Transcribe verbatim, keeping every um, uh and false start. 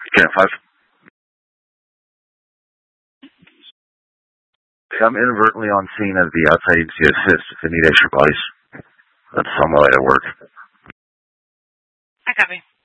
Ten five. I'm inadvertently on scene as the outside agency assist if they need extra bodies. That's on my way to work. I copy.